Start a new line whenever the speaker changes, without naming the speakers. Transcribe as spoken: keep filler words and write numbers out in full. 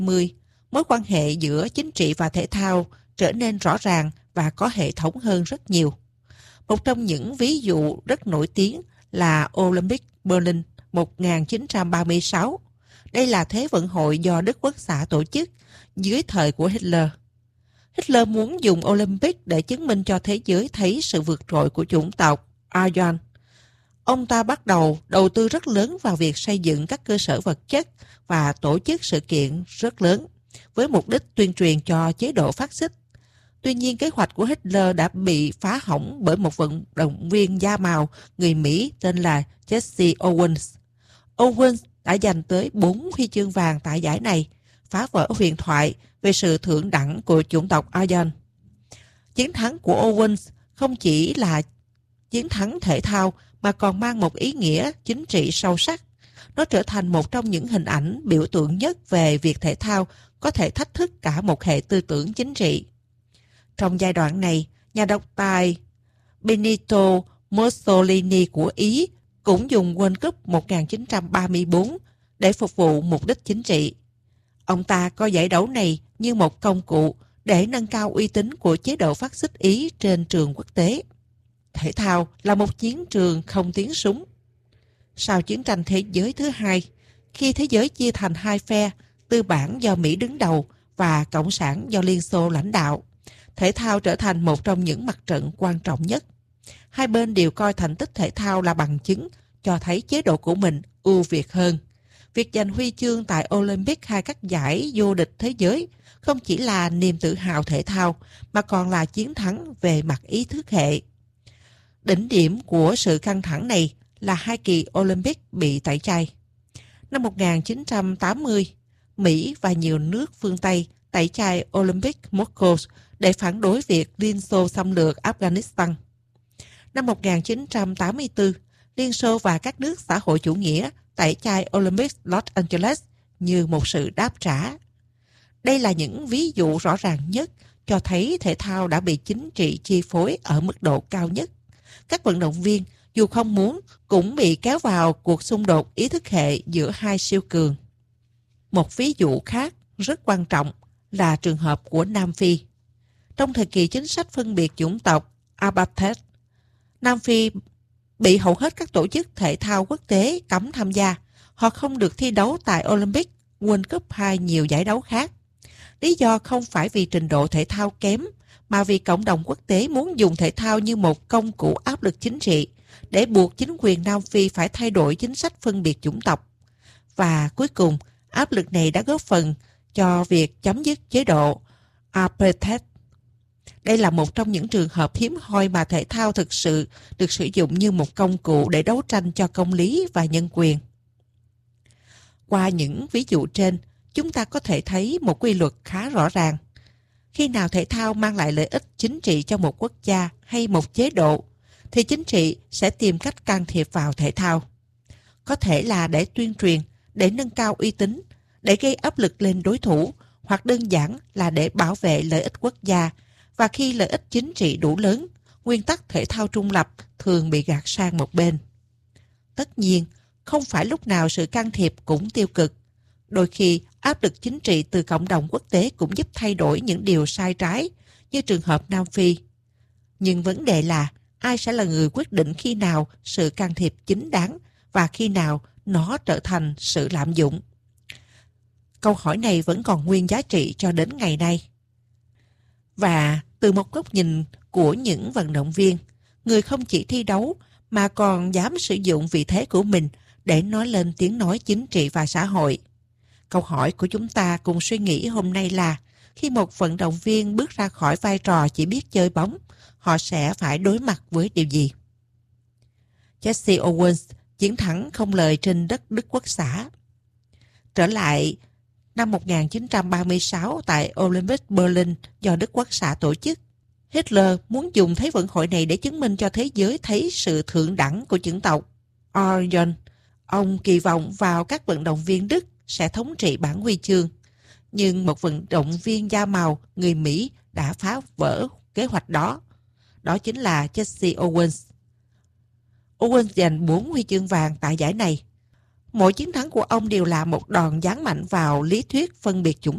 mươi, mối quan hệ giữa chính trị và thể thao trở nên rõ ràng và có hệ thống hơn rất nhiều. Một trong những ví dụ rất nổi tiếng là Olympic Berlin một nghìn chín trăm ba mươi sáu. Đây là Thế vận hội do Đức Quốc xã tổ chức dưới thời của Hitler. Hitler muốn dùng Olympic để chứng minh cho thế giới thấy sự vượt trội của chủng tộc Aryan. Ông ta bắt đầu đầu tư rất lớn vào việc xây dựng các cơ sở vật chất và tổ chức sự kiện rất lớn, với mục đích tuyên truyền cho chế độ phát xít. Tuy nhiên, kế hoạch của Hitler đã bị phá hỏng bởi một vận động viên da màu người Mỹ tên là Jesse Owens. Owens đã giành tới bốn huy chương vàng tại giải này, phá vỡ huyền thoại về sự thượng đẳng của chủng tộc Aryan. Chiến thắng của Owens không chỉ là chiến thắng thể thao mà còn mang một ý nghĩa chính trị sâu sắc. Nó trở thành một trong những hình ảnh biểu tượng nhất về việc thể thao có thể thách thức cả một hệ tư tưởng chính trị. Trong giai đoạn này, nhà độc tài Benito Mussolini của Ý cũng dùng World Cup một nghìn chín trăm ba mươi tư để phục vụ mục đích chính trị. Ông ta coi giải đấu này như một công cụ để nâng cao uy tín của chế độ phát xít Ý trên trường quốc tế. Thể thao là một chiến trường không tiếng súng. Sau chiến tranh thế giới thứ hai, khi thế giới chia thành hai phe, tư bản do Mỹ đứng đầu và cộng sản do Liên Xô lãnh đạo, thể thao trở thành một trong những mặt trận quan trọng nhất. Hai bên đều coi thành tích thể thao là bằng chứng cho thấy chế độ của mình ưu việt hơn. Việc giành huy chương tại Olympic hay các giải vô địch thế giới không chỉ là niềm tự hào thể thao mà còn là chiến thắng về mặt ý thức hệ. Đỉnh điểm của sự căng thẳng này là hai kỳ Olympic bị tẩy chay. Năm một nghìn chín trăm tám mươi, Mỹ và nhiều nước phương Tây tẩy chay Olympic Moscow để phản đối việc Liên Xô xâm lược Afghanistan. Năm một nghìn chín trăm tám mươi tư, Liên Xô và các nước xã hội chủ nghĩa tẩy chay Olympic Los Angeles như một sự đáp trả. Đây là những ví dụ rõ ràng nhất cho thấy thể thao đã bị chính trị chi phối ở mức độ cao nhất. Các vận động viên, dù không muốn, cũng bị kéo vào cuộc xung đột ý thức hệ giữa hai siêu cường. Một ví dụ khác rất quan trọng là trường hợp của Nam Phi. Trong thời kỳ chính sách phân biệt chủng tộc Apartheid, Nam Phi bị hầu hết các tổ chức thể thao quốc tế cấm tham gia. Họ không được thi đấu tại Olympic, World Cup hay nhiều giải đấu khác. Lý do không phải vì trình độ thể thao kém, mà vì cộng đồng quốc tế muốn dùng thể thao như một công cụ áp lực chính trị để buộc chính quyền Nam Phi phải thay đổi chính sách phân biệt chủng tộc. Và cuối cùng, áp lực này đã góp phần cho việc chấm dứt chế độ Apartheid. Đây là một trong những trường hợp hiếm hoi mà thể thao thực sự được sử dụng như một công cụ để đấu tranh cho công lý và nhân quyền. Qua những ví dụ trên, chúng ta có thể thấy một quy luật khá rõ ràng. Khi nào thể thao mang lại lợi ích chính trị cho một quốc gia hay một chế độ, thì chính trị sẽ tìm cách can thiệp vào thể thao. Có thể là để tuyên truyền, để nâng cao uy tín, để gây áp lực lên đối thủ, hoặc đơn giản là để bảo vệ lợi ích quốc gia. Và khi lợi ích chính trị đủ lớn, nguyên tắc thể thao trung lập thường bị gạt sang một bên. Tất nhiên, không phải lúc nào sự can thiệp cũng tiêu cực. Đôi khi, áp lực chính trị từ cộng đồng quốc tế cũng giúp thay đổi những điều sai trái, như trường hợp Nam Phi. Nhưng vấn đề là, ai sẽ là người quyết định khi nào sự can thiệp chính đáng và khi nào nó trở thành sự lạm dụng? Câu hỏi này vẫn còn nguyên giá trị cho đến ngày nay. Và từ một góc nhìn của những vận động viên, người không chỉ thi đấu mà còn dám sử dụng vị thế của mình để nói lên tiếng nói chính trị và xã hội. Câu hỏi của chúng ta cùng suy nghĩ hôm nay là, khi một vận động viên bước ra khỏi vai trò chỉ biết chơi bóng, họ sẽ phải đối mặt với điều gì? Jesse Owens chiến thắng không lời trên đất Đức Quốc xã. Trở lại năm một nghìn chín trăm ba mươi sáu tại Olympic Berlin do Đức Quốc xã tổ chức, Hitler muốn dùng Thế vận hội này để chứng minh cho thế giới thấy sự thượng đẳng của chủng tộc Aryan. Ông kỳ vọng vào các vận động viên Đức sẽ thống trị bảng huy chương. Nhưng một vận động viên da màu người Mỹ đã phá vỡ kế hoạch đó. Đó chính là Jesse Owens. Owens giành bốn huy chương vàng tại giải này. Mỗi chiến thắng của ông đều là một đòn giáng mạnh vào lý thuyết phân biệt chủng